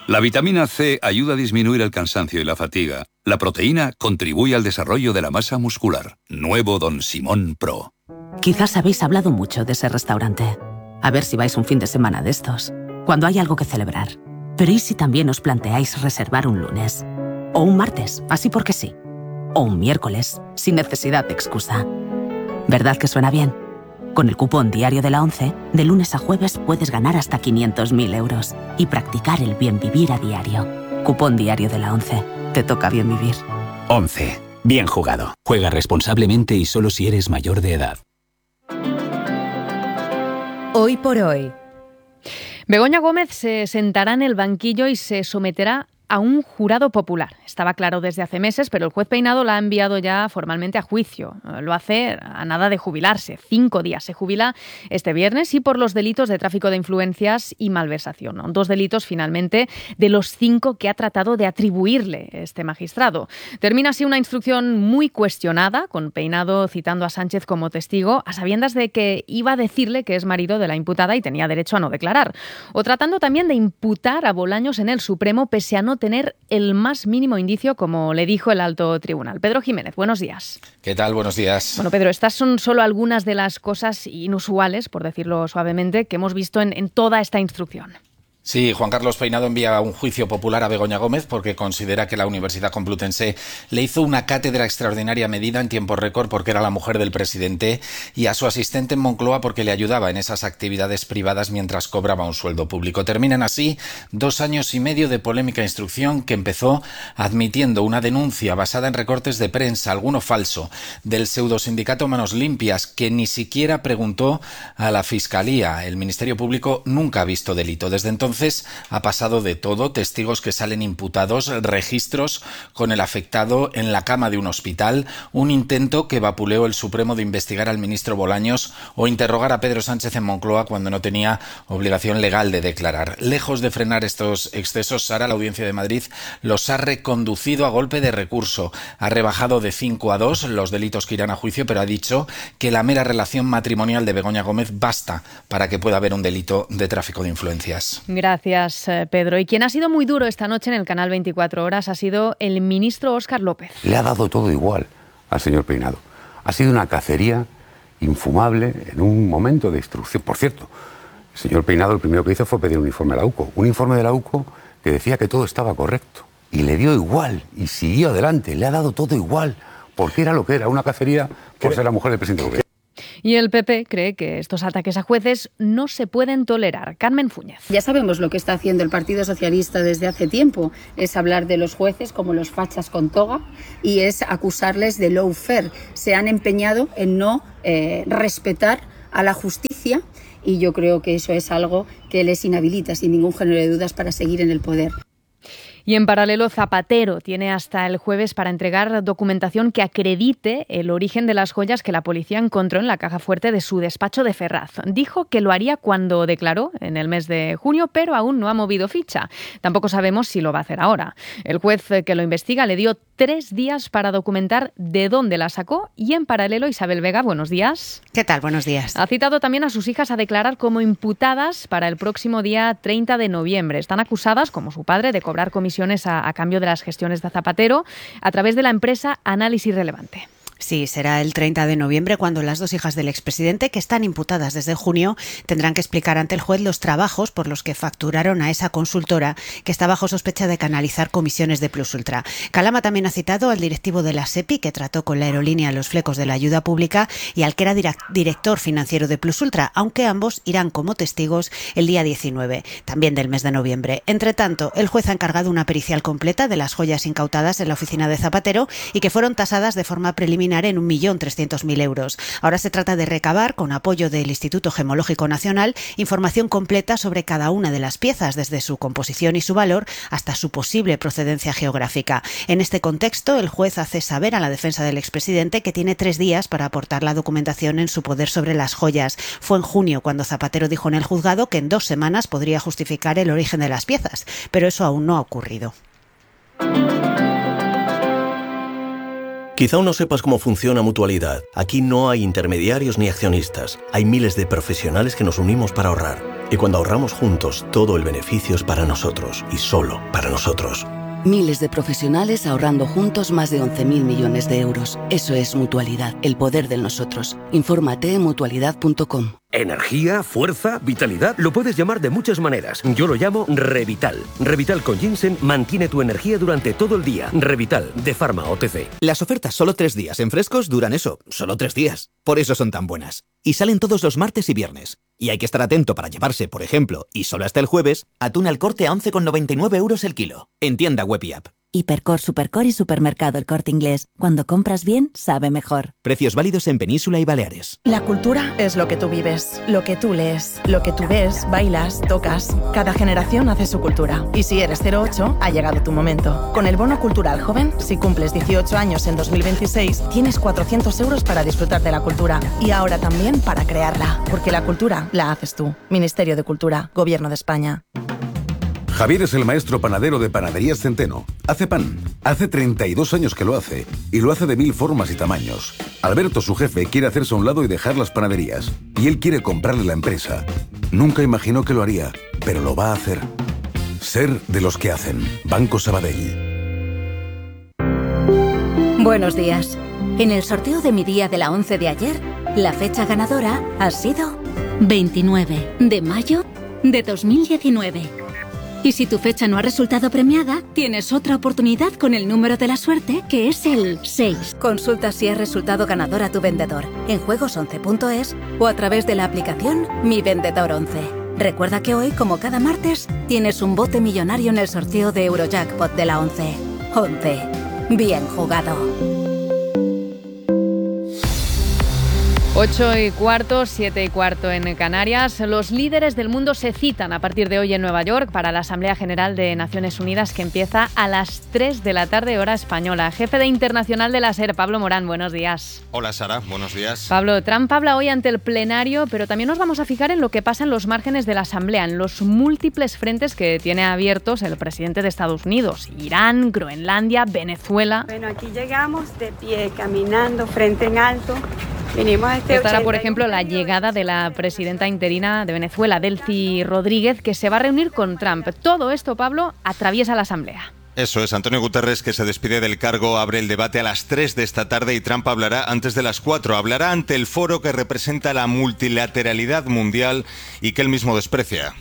La vitamina C ayuda a disminuir el cansancio y la fatiga. La proteína contribuye al desarrollo de la masa muscular. Nuevo Don Simón Pro. Quizás habéis hablado mucho de ese restaurante. A ver si vais un fin de semana de estos, cuando hay algo que celebrar. Pero ¿y si también os planteáis reservar un lunes? O un martes, así porque sí. O un miércoles, sin necesidad de excusa. ¿Verdad que suena bien? Con el cupón diario de la ONCE, de lunes a jueves puedes ganar hasta 500.000 euros y practicar el bien vivir a diario. Cupón diario de la ONCE. Te toca bien vivir. ONCE. Bien jugado. Juega responsablemente y solo si eres mayor de edad. Hoy por hoy. Begoña Gómez se sentará en el banquillo y se someterá a un jurado popular. Estaba claro desde hace meses, pero el juez Peinado la ha enviado ya formalmente a juicio. Lo hace a nada de jubilarse. 5 días. Se jubila este viernes y por los delitos de tráfico de influencias y malversación. 2 delitos, finalmente, de los 5 que ha tratado de atribuirle este magistrado. Termina así una instrucción muy cuestionada, con Peinado citando a Sánchez como testigo, a sabiendas de que iba a decirle que es marido de la imputada y tenía derecho a no declarar. O tratando también de imputar a Bolaños en el Supremo, pese a no tener el más mínimo indicio, como le dijo el alto tribunal. Pedro Jiménez, buenos días. ¿Qué tal? Buenos días. Bueno, Pedro, estas son solo algunas de las cosas inusuales, por decirlo suavemente, que hemos visto en toda esta instrucción. Sí, Juan Carlos Peinado envía un juicio popular a Begoña Gómez porque considera que la Universidad Complutense le hizo una cátedra extraordinaria medida en tiempo récord porque era la mujer del presidente y a su asistente en Moncloa porque le ayudaba en esas actividades privadas mientras cobraba un sueldo público. Terminan así 2 años y medio de polémica instrucción que empezó admitiendo una denuncia basada en recortes de prensa, alguno falso, del pseudosindicato Manos Limpias, que ni siquiera preguntó a la Fiscalía. El Ministerio Público nunca ha visto delito. Desde entonces ha pasado de todo, testigos que salen imputados, registros con el afectado en la cama de un hospital, un intento que vapuleó el Supremo de investigar al ministro Bolaños o interrogar a Pedro Sánchez en Moncloa cuando no tenía obligación legal de declarar. Lejos de frenar estos excesos, Sara, la Audiencia de Madrid los ha reconducido a golpe de recurso. Ha rebajado de 5 a 2 los delitos que irán a juicio, pero ha dicho que la mera relación matrimonial de Begoña Gómez basta para que pueda haber un delito de tráfico de influencias. Gracias, Pedro. Y quien ha sido muy duro esta noche en el canal 24 Horas ha sido el ministro Óscar López. Le ha dado todo igual al señor Peinado. Ha sido una cacería infumable en un momento de instrucción. Por cierto, el señor Peinado lo primero que hizo fue pedir un informe a la UCO. Un informe de la UCO que decía que todo estaba correcto. Y le dio igual y siguió adelante. Le ha dado todo igual porque era lo que era, una cacería por ser la mujer del presidente del gobierno. Y el PP cree que estos ataques a jueces no se pueden tolerar. Carmen Fúñez. Ya sabemos lo que está haciendo el Partido Socialista desde hace tiempo. Es hablar de los jueces como los fachas con toga y es acusarles de lawfare. Se han empeñado en no respetar a la justicia y yo creo que eso es algo que les inhabilita sin ningún género de dudas para seguir en el poder. Y en paralelo, Zapatero tiene hasta el jueves para entregar documentación que acredite el origen de las joyas que la policía encontró en la caja fuerte de su despacho de Ferraz. Dijo que lo haría cuando declaró en el mes de junio, pero aún no ha movido ficha. Tampoco sabemos si lo va a hacer ahora. El juez que lo investiga le dio 3 días para documentar de dónde la sacó y en paralelo, Isabel Vega, buenos días. ¿Qué tal? Buenos días. Ha citado también a sus hijas a declarar como imputadas para el próximo día 30 de noviembre. Están acusadas, como su padre, de cobrar comisiones a cambio de las gestiones de Zapatero a través de la empresa Análisis Relevante. Sí, será el 30 de noviembre cuando las 2 hijas del expresidente, que están imputadas desde junio, tendrán que explicar ante el juez los trabajos por los que facturaron a esa consultora que está bajo sospecha de canalizar comisiones de Plus Ultra. Calama también ha citado al directivo de la SEPI, que trató con la aerolínea los flecos de la ayuda pública, y al que era director financiero de Plus Ultra, aunque ambos irán como testigos el día 19, también del mes de noviembre. Entre tanto, el juez ha encargado una pericial completa de las joyas incautadas en la oficina de Zapatero y que fueron tasadas de forma preliminar en 1.300.000 euros. Ahora se trata de recabar, con apoyo del Instituto Gemológico Nacional, información completa sobre cada una de las piezas, desde su composición y su valor hasta su posible procedencia geográfica. En este contexto, el juez hace saber a la defensa del expresidente que tiene 3 días para aportar la documentación en su poder sobre las joyas. Fue en junio cuando Zapatero dijo en el juzgado que en 2 semanas podría justificar el origen de las piezas, pero eso aún no ha ocurrido. Quizá aún no sepas cómo funciona Mutualidad. Aquí no hay intermediarios ni accionistas. Hay miles de profesionales que nos unimos para ahorrar. Y cuando ahorramos juntos, todo el beneficio es para nosotros y solo para nosotros. Miles de profesionales ahorrando juntos más de 11.000 millones de euros. Eso es Mutualidad, el poder del nosotros. Infórmate en mutualidad.com. Energía, fuerza, vitalidad, lo puedes llamar de muchas maneras. Yo lo llamo Revital. Revital con ginseng mantiene tu energía durante todo el día. Revital, de Pharma OTC. Las ofertas solo 3 días en frescos duran eso, solo 3 días. Por eso son tan buenas. Y salen todos los martes y viernes. Y hay que estar atento para llevarse, por ejemplo, y solo hasta el jueves, atún al Corte a 11,99 euros el kilo. En tienda web y app. Hipercor, Supercor y Supermercado El Corte Inglés. Cuando compras bien, sabe mejor. Precios válidos en Península y Baleares. La cultura es lo que tú vives, lo que tú lees, lo que tú ves, bailas, tocas. Cada generación hace su cultura. Y si eres 08, ha llegado tu momento. Con el Bono Cultural Joven, si cumples 18 años en 2026, tienes 400 euros para disfrutar de la cultura. Y ahora también para crearla. Porque la cultura la haces tú. Ministerio de Cultura, Gobierno de España. Javier es el maestro panadero de Panaderías Centeno. Hace pan. Hace 32 años que lo hace. Y lo hace de 1000 formas y tamaños. Alberto, su jefe, quiere hacerse a un lado y dejar las panaderías. Y él quiere comprarle la empresa. Nunca imaginó que lo haría, pero lo va a hacer. Ser de los que hacen. Banco Sabadell. Buenos días. En el sorteo de mi día de la 11 de ayer, la fecha ganadora ha sido 29 de mayo de 2019. Y si tu fecha no ha resultado premiada, tienes otra oportunidad con el número de la suerte, que es el 6. Consulta si has resultado ganador a tu vendedor en juegos11.es o a través de la aplicación Mi Vendedor 11. Recuerda que hoy, como cada martes, tienes un bote millonario en el sorteo de Eurojackpot de la 11. 11. Bien jugado. 8:15, 7:15 en Canarias. Los líderes del mundo se citan a partir de hoy en Nueva York para la Asamblea General de Naciones Unidas, que empieza a las 3 de la tarde, hora española. Jefe de Internacional de la SER, Pablo Morán, buenos días. Hola Sara, buenos días. Pablo, Trump habla hoy ante el plenario, pero también nos vamos a fijar en lo que pasa en los márgenes de la Asamblea, en los múltiples frentes que tiene abiertos el presidente de Estados Unidos: Irán, Groenlandia, Venezuela. Bueno, aquí llegamos de pie, caminando, frente en alto. Estará, por ejemplo, la llegada de la presidenta interina de Venezuela, Delcy Rodríguez, que se va a reunir con Trump. Todo esto, Pablo, atraviesa la Asamblea. Eso es, Antonio Guterres, que se despide del cargo, abre el debate a las 3 de esta tarde y Trump hablará antes de las 4. Hablará ante el foro que representa la multilateralidad mundial y que él mismo desprecia.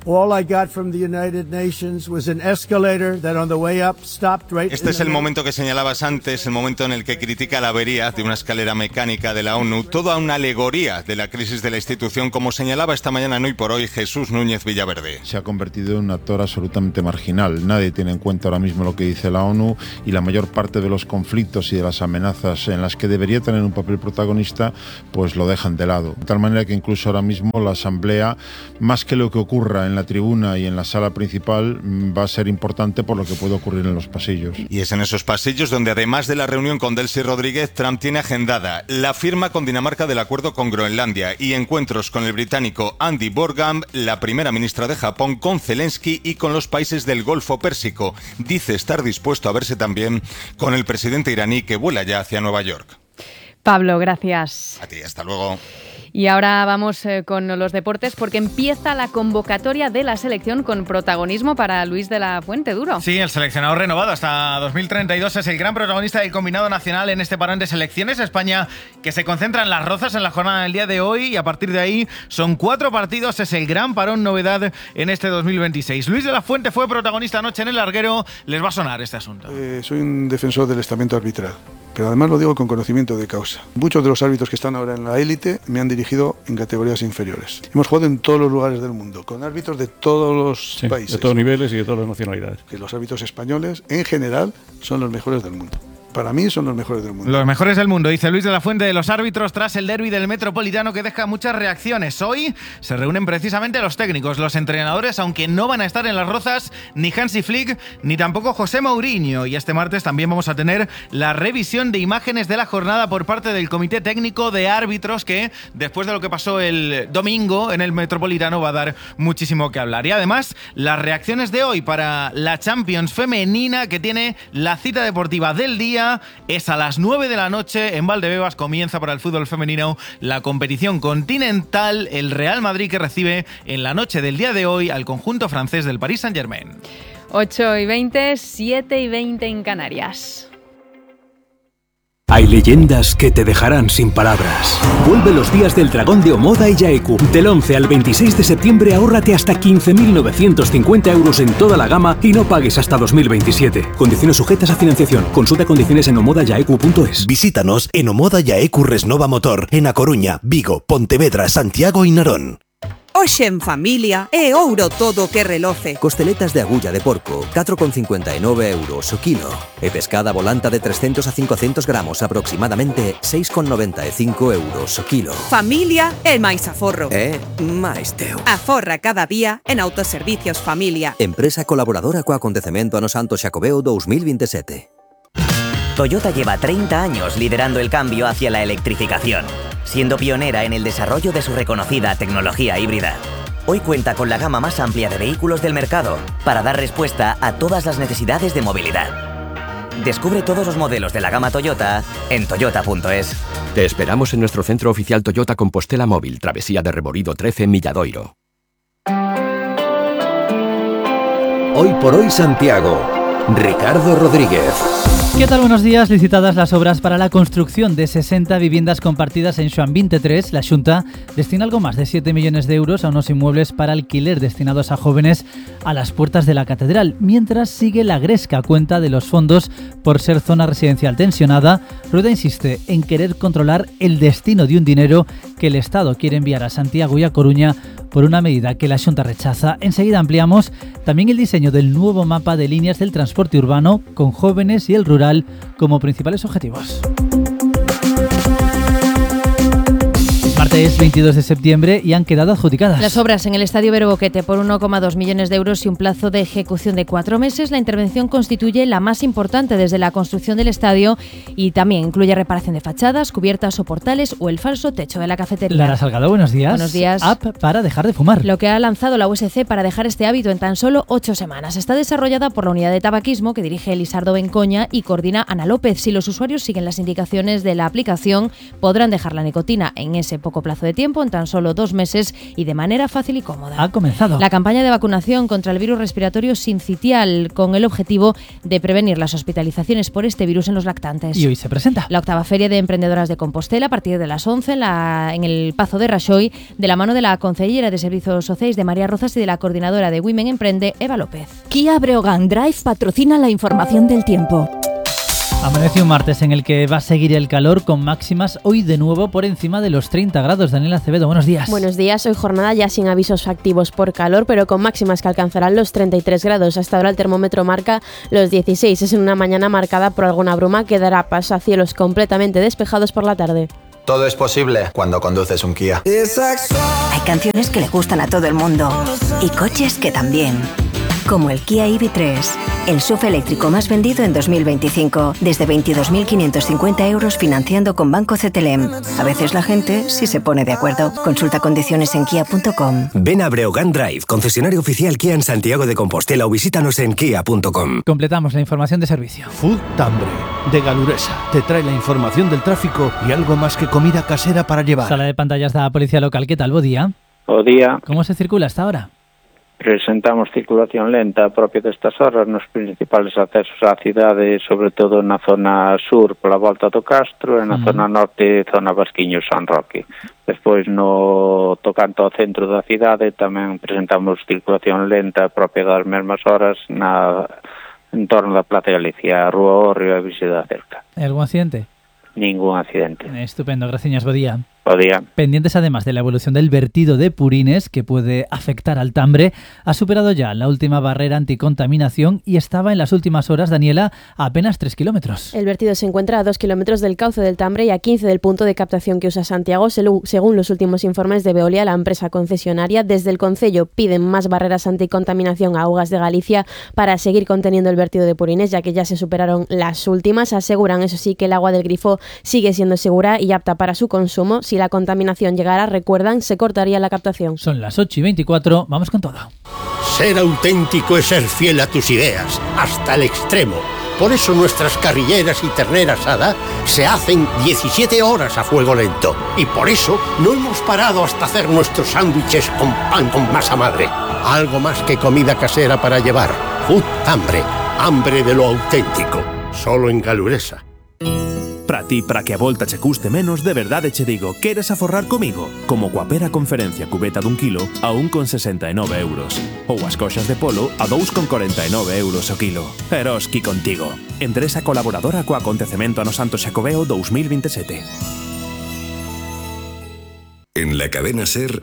Este es el momento que señalabas antes, el momento en el que critica la avería de una escalera mecánica de la ONU, toda una alegoría de la crisis de la institución, como señalaba esta mañana en Hoy por Hoy Jesús Núñez Villaverde. Se ha convertido en un actor absolutamente marginal. Nadie tiene en cuenta ahora mismo lo que dice la ONU y la mayor parte de los conflictos y de las amenazas en las que debería tener un papel protagonista, pues lo dejan de lado. De tal manera que incluso ahora mismo la Asamblea, más que lo que ocurra en la tribuna y en la sala principal, va a ser importante por lo que puede ocurrir en los pasillos. Y es en esos pasillos donde, además de la reunión con Delcy Rodríguez, Trump tiene agendada la firma con Dinamarca del acuerdo con Groenlandia y encuentros con el británico Andy Burnham, la primera ministra de Japón, con Zelensky y con los países del Golfo Pérsico. Dice estar dispuesto a verse también con el presidente iraní, que vuela ya hacia Nueva York. Pablo, gracias. A ti, hasta luego. Y ahora vamos con los deportes, porque empieza la convocatoria de la selección con protagonismo para Luis de la Fuente. Duro. Sí, el seleccionado renovado hasta 2032 es el gran protagonista del combinado nacional en este parón de selecciones. España, que se concentra en Las Rozas en la jornada del día de hoy, y a partir de ahí son 4 partidos. Es el gran parón novedad en este 2026. Luis de la Fuente fue protagonista anoche en el Larguero. Les va a sonar este asunto. Soy un defensor del estamento arbitral, pero además lo digo con conocimiento de causa. Muchos de los árbitros que están ahora en la élite me han dirigido en categorías inferiores. Hemos jugado en todos los lugares del mundo, con árbitros de todos los países. De todos niveles y de todas las nacionalidades. Que los árbitros españoles, en general, son los mejores del mundo. Para mí son los mejores del mundo. Los mejores del mundo, dice Luis de la Fuente de los árbitros tras el derbi del Metropolitano, que deja muchas reacciones. Hoy se reúnen precisamente los técnicos, los entrenadores, aunque no van a estar en Las Rozas ni Hansi Flick ni tampoco José Mourinho. Y este martes también vamos a tener la revisión de imágenes de la jornada por parte del Comité Técnico de Árbitros, que después de lo que pasó el domingo en el Metropolitano va a dar muchísimo que hablar. Y además las reacciones de hoy para la Champions femenina, que tiene la cita deportiva del día mañana es a las 9 de la noche. En Valdebebas comienza para el fútbol femenino la competición continental. El Real Madrid que recibe en la noche del día de hoy al conjunto francés del Paris Saint-Germain. 8:20, 7:20 en Canarias. Hay leyendas que te dejarán sin palabras. Vuelve los días del dragón de Omoda y Yaeku. Del 11 al 26 de septiembre ahórrate hasta 15.950 euros en toda la gama y no pagues hasta 2027. Condiciones sujetas a financiación. Consulta condiciones en omodayaeku.es. Visítanos en Omoda Yaeku Resnova Motor, en A Coruña, Vigo, Pontevedra, Santiago y Narón. Hoxe en familia é ouro todo que reloce. Costeletas de agulla de porco, 4,59 euros o kilo. E pescada volanta de 300 a 500 gramos, aproximadamente 6,95 euros o kilo. Familia é máis aforro. É máis teu. Aforra cada día en Autoservicios Familia. Empresa colaboradora co acontecemento ano Santo Xacobeo 2027. Toyota lleva 30 años liderando el cambio hacia la electrificación, siendo pionera en el desarrollo de su reconocida tecnología híbrida. Hoy cuenta con la gama más amplia de vehículos del mercado para dar respuesta a todas las necesidades de movilidad. Descubre todos los modelos de la gama Toyota en toyota.es. Te esperamos en nuestro centro oficial Toyota Compostela Móvil, Travesía de Reborido 13, Milladoiro. Hoy por hoy Santiago. Ricardo Rodríguez. ¿Qué tal? Buenos días. Licitadas las obras para la construcción de 60 viviendas compartidas en Xoán 23, la Xunta destina algo más de 7 millones de euros a unos inmuebles para alquiler destinados a jóvenes a las puertas de la catedral, mientras sigue la gresca a cuenta de los fondos por ser zona residencial tensionada. Rueda insiste en querer controlar el destino de un dinero que el Estado quiere enviar a Santiago y a Coruña por una medida que la Xunta rechaza. Enseguida ampliamos también el diseño del nuevo mapa de líneas del transporte urbano con jóvenes y el rural como principales objetivos. Es 22 de septiembre y han quedado adjudicadas. Las obras en el Estadio Vero Boquete por 1,2 millones de euros y un plazo de ejecución de 4 meses. La intervención constituye la más importante desde la construcción del estadio y también incluye reparación de fachadas, cubiertas o portales o el falso techo de la cafetería. Lara Salgado, buenos días. Buenos días. App para dejar de fumar. Lo que ha lanzado la USC para dejar este hábito en tan solo 8 semanas. Está desarrollada por la unidad de tabaquismo que dirige Elisardo Bencoña y coordina Ana López. Si los usuarios siguen las indicaciones de la aplicación, podrán dejar la nicotina en ese poco plazo de tiempo, en tan solo 2 meses y de manera fácil y cómoda. Ha comenzado la campaña de vacunación contra el virus respiratorio sincitial con el objetivo de prevenir las hospitalizaciones por este virus en los lactantes. Y hoy se presenta la 8ª Feria de Emprendedoras de Compostela a partir de las 11 en el Pazo de Raxoi, de la mano de la Concellera de Servicios Sociais de María Rozas y de la coordinadora de Women Emprende, Eva López. Kia Breogán Drive patrocina la información del tiempo. Amanece un martes en el que va a seguir el calor con máximas hoy de nuevo por encima de los 30 grados. Daniela Acevedo, buenos días. Buenos días. Hoy jornada ya sin avisos activos por calor, pero con máximas que alcanzarán los 33 grados. Hasta ahora el termómetro marca los 16. Es en una mañana marcada por alguna bruma que dará paso a cielos completamente despejados por la tarde. Todo es posible cuando conduces un Kia. Hay canciones que le gustan a todo el mundo y coches que también. Como el Kia EV3, el SUV eléctrico más vendido en 2025, desde 22.550 euros financiando con Banco CTLM. A veces la gente sí se pone de acuerdo. Consulta condiciones en kia.com. Ven a Breogán Drive, concesionario oficial Kia en Santiago de Compostela o visítanos en kia.com. Completamos la información de servicio. Food Tambre, de Galuresa, te trae la información del tráfico y algo más que comida casera para llevar. Sala de pantallas de la Policía Local, ¿qué tal? Buen día. Buen día. ¿Cómo se circula hasta ahora? Presentamos circulación lenta propia destas horas nos principales accesos á cidade, sobre todo na zona sur pola volta do Castro e na zona norte, zona Basquiño, San Roque. Despois no tocante ao centro da cidade tamén presentamos circulación lenta propia das mesmas horas en torno da Plaza Galicia, Rúa Orrio e Visida Cerca. ¿Algún accidente? Ningún accidente. Estupendo, gracias, buen día. Podía. Pendientes además de la evolución del vertido de purines que puede afectar al Tambre, ha superado ya la última barrera anticontaminación y estaba en las últimas horas, Daniela, a apenas 3 kilómetros. El vertido se encuentra a 2 kilómetros del cauce del Tambre y a 15 del punto de captación que usa Santiago, según los últimos informes de Veolia, la empresa concesionaria. Desde el Concello piden más barreras anticontaminación a Augas de Galicia para seguir conteniendo el vertido de purines, ya que ya se superaron las últimas. Aseguran, eso sí, que el agua del grifo sigue siendo segura y apta para su consumo. Si la contaminación llegara, recuerdan, se cortaría la captación. Son las 8:24, vamos con todo. Ser auténtico es ser fiel a tus ideas, hasta el extremo. Por eso nuestras carrilleras y ternera asada se hacen 17 horas a fuego lento. Y por eso no hemos parado hasta hacer nuestros sándwiches con pan con masa madre. Algo más que comida casera para llevar. Food Hambre. Hambre de lo auténtico. Solo en Galuresa. Para ti, para que a volta che custe menos, de verdade che digo, queres aforrar comigo? Como coa pera conferencia cubeta dun kilo a 1,69 euros. Ou as coxas de polo a 2,49 euros o kilo. Eroski contigo. Empresa colaboradora co acontecemento ano Santo Xacobeo 2027. En la cadena SER...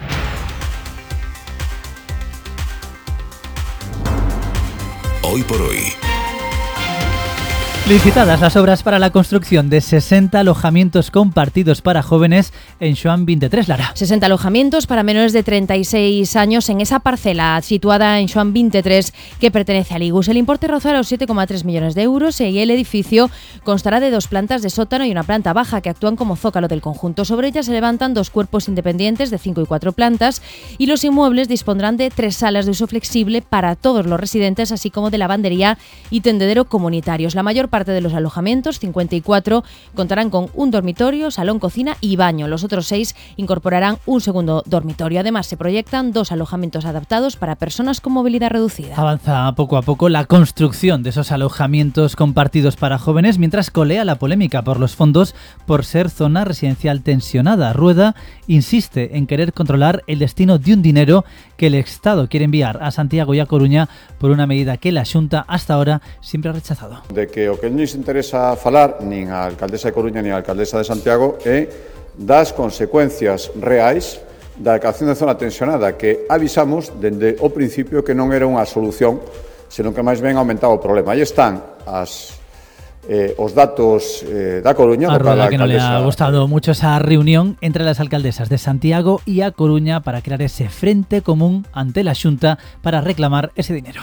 Hoy por hoy. Licitadas las obras para la construcción de 60 alojamientos compartidos para jóvenes en Xoán 23, Lara. 60 alojamientos para menores de 36 años en esa parcela situada en Xoán 23 que pertenece al IGUS. El importe rozará los 7,3 millones de euros y el edificio constará de 2 plantas de sótano y una planta baja que actúan como zócalo del conjunto. Sobre ellas se levantan 2 cuerpos independientes de 5 y 4 plantas y los inmuebles dispondrán de 3 salas de uso flexible para todos los residentes, así como de lavandería y tendedero comunitarios. La mayor parte de los alojamientos, 54, contarán con un dormitorio, salón, cocina y baño. Los otros 6 incorporarán un segundo dormitorio. Además, se proyectan 2 alojamientos adaptados para personas con movilidad reducida. Avanza poco a poco la construcción de esos alojamientos compartidos para jóvenes, mientras colea la polémica por los fondos por ser zona residencial tensionada. Rueda insiste en querer controlar el destino de un dinero que el Estado quiere enviar a Santiago y a Coruña por una medida que la Xunta hasta ahora siempre ha rechazado. De que o que non nos interesa falar nin a alcaldesa de Coruña nin a alcaldesa de Santiago é das consecuencias reais da declaración de zona tensionada que avisamos dende o principio que non era unha solución, senón que máis ben aumentaba o problema. Aí están os datos da Coruña. A Rueda que no le ha gustado mucho esa reunión entre las alcaldesas de Santiago y A Coruña para crear ese frente común ante la Xunta para reclamar ese dinero.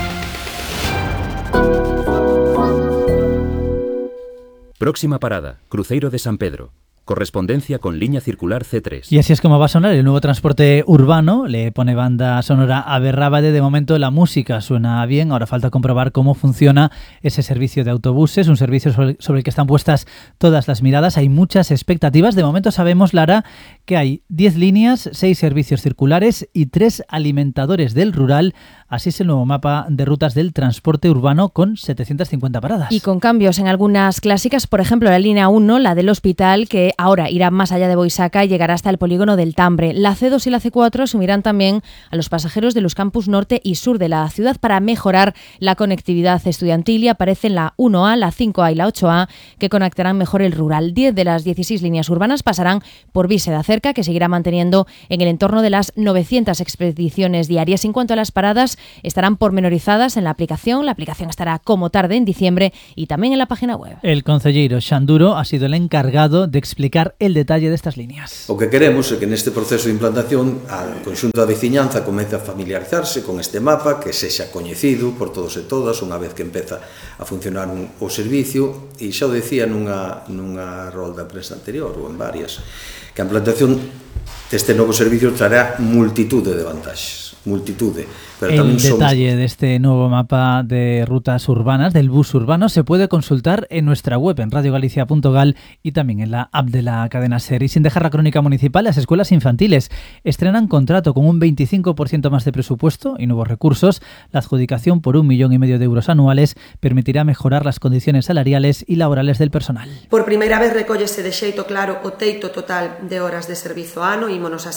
Próxima parada, Cruceiro de San Pedro. Correspondencia con línea circular C3. Y así es como va a sonar el nuevo transporte urbano. Le pone banda sonora a Berrábade. De momento la música suena bien. Ahora falta comprobar cómo funciona ese servicio de autobuses. Un servicio sobre el que están puestas todas las miradas. Hay muchas expectativas. De momento sabemos, Lara, que hay 10 líneas, 6 servicios circulares y 3 alimentadores del rural. Así es el nuevo mapa de rutas del transporte urbano con 750 paradas. Y con cambios en algunas clásicas, por ejemplo, la línea 1, la del Hospital, que ahora irá más allá de Boisaca y llegará hasta el polígono del Tambre. La C2 y la C4 asumirán también a los pasajeros de los campus norte y sur de la ciudad para mejorar la conectividad estudiantil, y aparecen la 1A, la 5A y la 8A, que conectarán mejor el rural. 10 de las 16 líneas urbanas pasarán por Víseda Cerca, que seguirá manteniendo en el entorno de las 900 expediciones diarias. En cuanto a las paradas, estarán pormenorizadas en la aplicación. La aplicación estará como tarde en diciembre y también en la página web. El concelleiro Xanduro ha sido el encargado de explicar el detalle de estas líneas. O que queremos é que neste proceso de implantación a conxunto da veciñanza comece a familiarizarse con este mapa, que sexa coñecido por todos e todas unha vez que empeza a funcionar o servicio. E xa o decía nunha rolda de prensa anterior ou en varias, que a implantación deste novo servicio trará multitude de vantaxes. Pero el detalle de este nuevo mapa de rutas urbanas, del bus urbano, se puede consultar en nuestra web, en radiogalicia.gal, y también en la app de la cadena SER. Y sin dejar la crónica municipal, las escuelas infantiles estrenan contrato con un 25% más de presupuesto y nuevos recursos. La adjudicación por 1,5 millones de euros anuales permitirá mejorar las condiciones salariales y laborales del personal. Por primeira vez recóllese de xeito claro o teito total de horas de servizo ano, ímonos a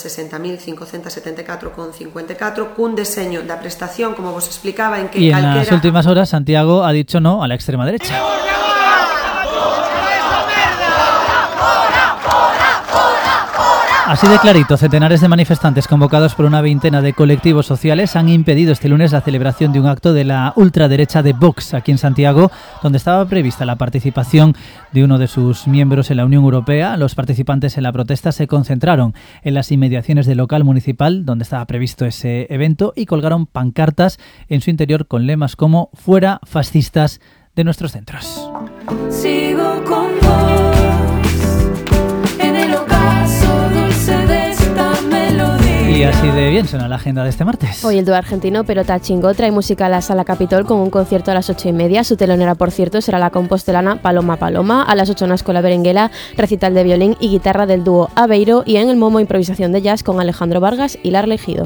60.574,54, cun deseño da prestación, como vos explicaba, en que y en las últimas horas Santiago ha dicho no a la extrema derecha. Así de clarito, centenares de manifestantes convocados por una veintena de colectivos sociales han impedido este lunes la celebración de un acto de la ultraderecha de Vox aquí en Santiago, donde estaba prevista la participación de uno de sus miembros en la Unión Europea. Los participantes en la protesta se concentraron en las inmediaciones del local municipal donde estaba previsto ese evento y colgaron pancartas en su interior con lemas como "Fuera fascistas de nuestros centros". Sigo con vos en el ocaso dulce de esta melodía. Y así de bien suena la agenda de este martes. Hoy el dúo argentino Perota Chingó trae música a la Sala Capitol con un concierto a las 8:30. Su telonera, por cierto, será la compostelana Paloma Paloma. A las 8 una escuela berenguela, recital de violín y guitarra del dúo Aveiro. Y en el Momo, improvisación de jazz con Alejandro Vargas y Lar Legido.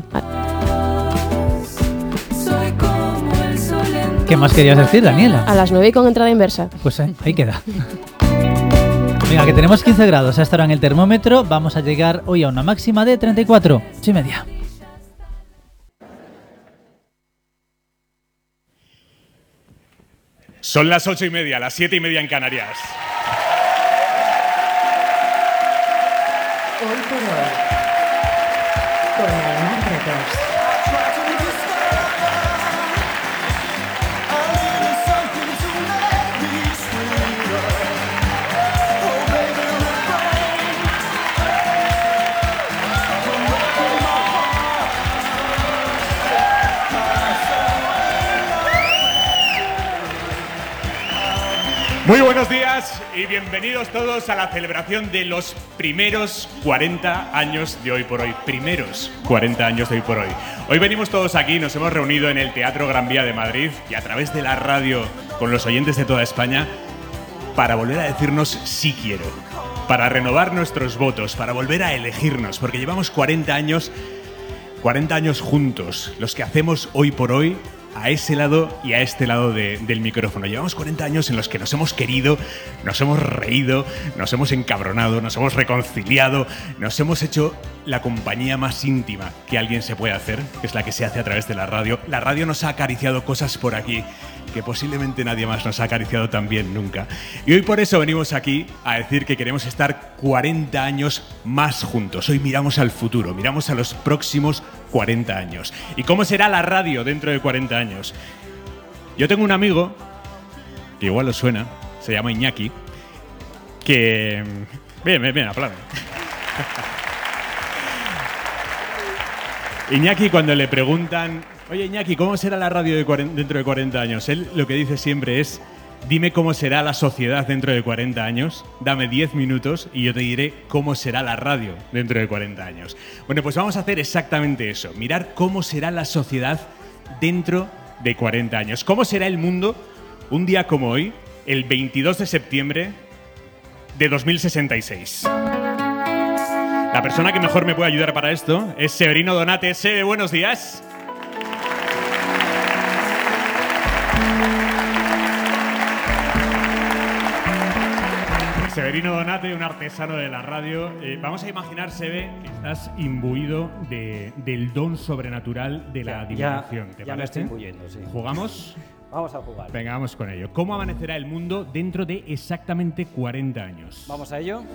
¿Qué más querías decir, Daniela? A las 9 y con entrada inversa. Pues ahí queda. Venga, que tenemos 15 grados a esta hora en el termómetro. Vamos a llegar hoy a una máxima de 34, 8:30. Son las 8:30, las 7:30 en Canarias. Hoy por hoy, con Aymar Retos. Muy buenos días y bienvenidos todos a la celebración de los primeros 40 años de Hoy por Hoy. Primeros 40 años de Hoy por Hoy. Hoy venimos todos aquí, nos hemos reunido en el Teatro Gran Vía de Madrid y a través de la radio con los oyentes de toda España para volver a decirnos sí quiero, para renovar nuestros votos, para volver a elegirnos, porque llevamos 40 años juntos, los que hacemos Hoy por Hoy, a ese lado y a este lado del micrófono. Llevamos 40 años en los que nos hemos querido, nos hemos reído, nos hemos encabronado, nos hemos reconciliado, nos hemos hecho la compañía más íntima que alguien se puede hacer, que es la que se hace a través de la radio. La radio nos ha acariciado cosas por aquí que posiblemente nadie más nos ha acariciado tan bien nunca. Y hoy por eso venimos aquí a decir que queremos estar 40 años más juntos. Hoy miramos al futuro, miramos a los próximos 40 años. ¿Y cómo será la radio dentro de 40 años? Yo tengo un amigo, que igual os suena, se llama Iñaki, que... Bien, aplaude. Iñaki, cuando le preguntan, oye Iñaki, ¿cómo será la radio dentro de 40 años? Él lo que dice siempre es, dime cómo será la sociedad dentro de 40 años, dame 10 minutos y yo te diré cómo será la radio dentro de 40 años. Bueno, pues vamos a hacer exactamente eso, mirar cómo será la sociedad dentro de 40 años. ¿Cómo será el mundo un día como hoy, el 22 de septiembre de 2066? La persona que mejor me puede ayudar para esto es Severino Donate. Sebe, buenos días. Severino Donate, un artesano de la radio. Vamos a imaginar, Sebe, que estás imbuido del don sobrenatural de la adivinación. ¿Te ya parece? me estoy imbuyendo, sí. ¿Jugamos? Vamos a jugar. Venga, vamos con ello. ¿Cómo amanecerá el mundo dentro de exactamente 40 años? Vamos a ello.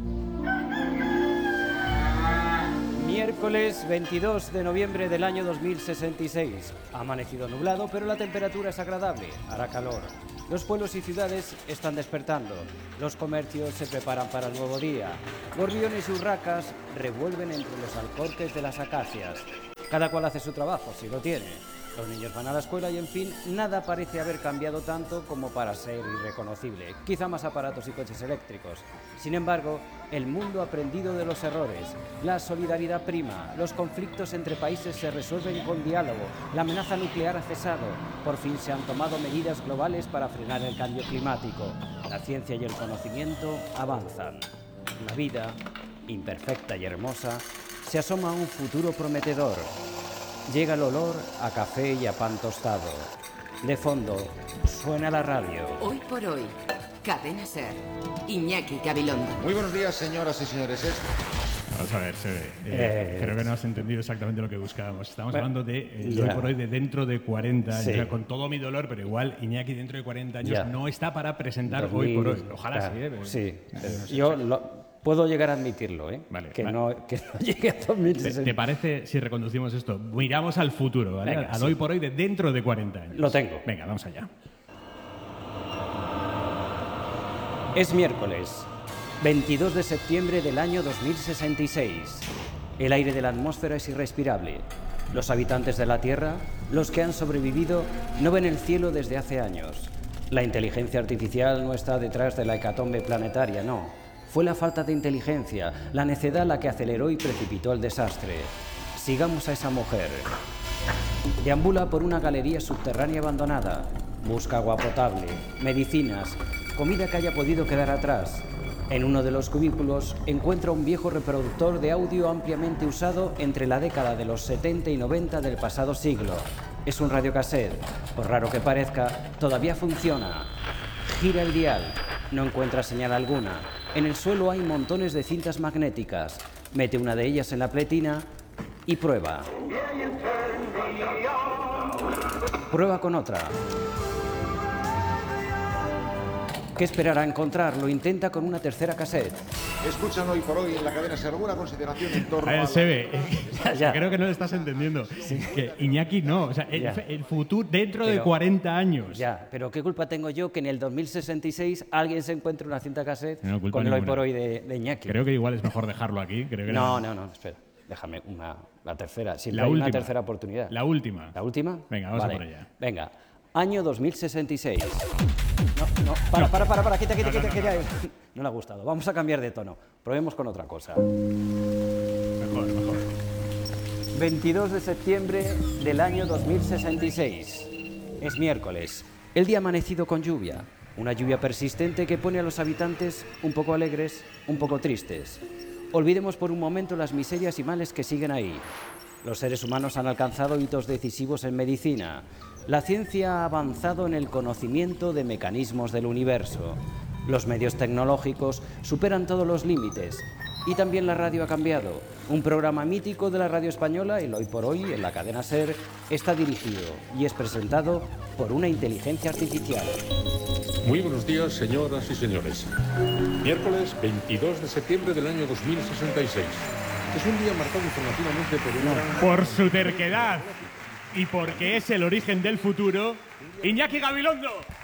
Miércoles 22 de noviembre del año 2066. Ha amanecido nublado, pero la temperatura es agradable. Hará calor. Los pueblos y ciudades están despertando. Los comercios se preparan para el nuevo día. Gorriones y urracas revuelven entre los alcorques de las acacias. Cada cual hace su trabajo, si lo tiene. Los niños van a la escuela y, en fin, nada parece haber cambiado tanto como para ser irreconocible. Quizá más aparatos y coches eléctricos. Sin embargo, el mundo ha aprendido de los errores. La solidaridad prima. Los conflictos entre países se resuelven con diálogo. La amenaza nuclear ha cesado. Por fin se han tomado medidas globales para frenar el cambio climático. La ciencia y el conocimiento avanzan. La vida, imperfecta y hermosa, se asoma a un futuro prometedor. Llega el olor a café y a pan tostado. De fondo, suena la radio. Hoy por hoy, Cadena SER, Iñaki Gabilondo. Muy buenos días, señoras y señores. Vamos a ver, creo que no has entendido exactamente lo que buscábamos. Estamos hablando de Hoy por Hoy de dentro de 40 años. Sí. O sea, con todo mi dolor, pero igual Iñaki dentro de 40 años no está para presentar Hoy por Hoy. Ojalá sí. Sí, yo puedo llegar a admitirlo, Vale, que no llegue a 2060. ¿Te parece si reconducimos esto? Miramos al futuro, ¿vale? Venga, al Hoy por Hoy de dentro de 40 años. Lo tengo. Venga, vamos allá. Es miércoles, 22 de septiembre del año 2066. El aire de la atmósfera es irrespirable. Los habitantes de la Tierra, los que han sobrevivido, no ven el cielo desde hace años. La inteligencia artificial no está detrás de la hecatombe planetaria, no. Fue la falta de inteligencia, la necedad la que aceleró y precipitó el desastre. Sigamos a esa mujer. Deambula por una galería subterránea abandonada. Busca agua potable, medicinas, comida que haya podido quedar atrás. En uno de los cubículos encuentra un viejo reproductor de audio ampliamente usado entre la década de los 70 y 90 del pasado siglo. Es un radiocassette. Por raro que parezca, todavía funciona. Gira el dial. No encuentra señal alguna. En el suelo hay montones de cintas magnéticas. Mete una de ellas en la pletina y prueba. Prueba con otra. ¿Qué esperará encontrarlo? Intenta con una tercera cassette. Escuchan hoy por hoy en la cadena SER alguna consideración en torno a... Se ve. Creo que no lo estás entendiendo. Sí. Que Iñaki no. O sea, el futuro dentro de 40 años. Ya, pero ¿qué culpa tengo yo que en el 2066 alguien se encuentre una cinta cassette con el hoy por hoy de Iñaki? Creo que igual es mejor dejarlo aquí. Creo que no, espera. Déjame la tercera. Siempre hay una tercera oportunidad. La última. ¿La última? Venga, vamos a por allá. Venga. Año 2066. No, para, quita. No le ha gustado. Vamos a cambiar de tono. Probemos con otra cosa. Mejor. 22 de septiembre del año 2066. Es miércoles. El día ha amanecido con lluvia. Una lluvia persistente que pone a los habitantes un poco alegres, un poco tristes. Olvidemos por un momento las miserias y males que siguen ahí. Los seres humanos han alcanzado hitos decisivos en medicina. La ciencia ha avanzado en el conocimiento de mecanismos del universo. Los medios tecnológicos superan todos los límites. Y también la radio ha cambiado. Un programa mítico de la radio española, el Hoy por Hoy, en la cadena SER, está dirigido y es presentado por una inteligencia artificial. Muy buenos días, señoras y señores. Miércoles 22 de septiembre del año 2066. Es un día marcado informativamente por su terquedad y porque es el origen del futuro, Iñaki Gabilondo.